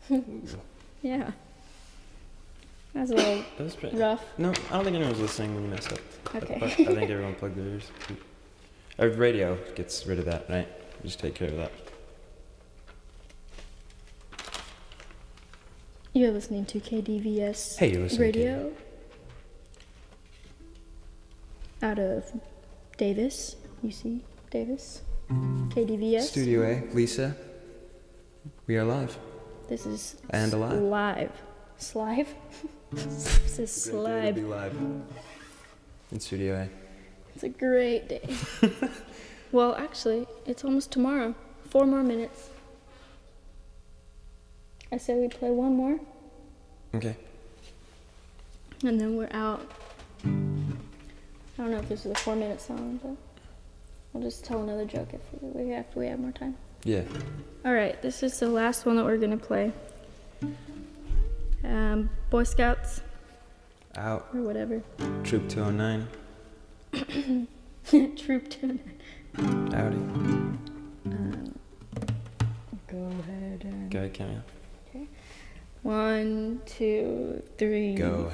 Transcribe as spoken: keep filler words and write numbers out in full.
Yeah. That's a little That was pretty rough. No, I don't think anyone was listening when you messed up. Okay. But I think everyone plugged their ears. Our radio gets rid of that, right? We just take care of that. You're listening to K D V S Hey, you're listening Radio out of Davis, U C Davis, K D V S. Studio A, Lisa. We are live. This is And alive. live. Slive? This is Great day to Slive. be live in Studio A. It's a great day. Well, actually, it's almost tomorrow. Four more minutes. I say we play one more, Okay. and then we're out. I don't know if this is a four-minute song, but we'll just tell another joke if we have, we have more time. Yeah. All right, this is the last one that we're gonna play. Um, Boy Scouts Out. or whatever. Troop two oh nine. Troop tune. Howdy. Um, go ahead and. Go ahead, Cameo. One, two, three, Go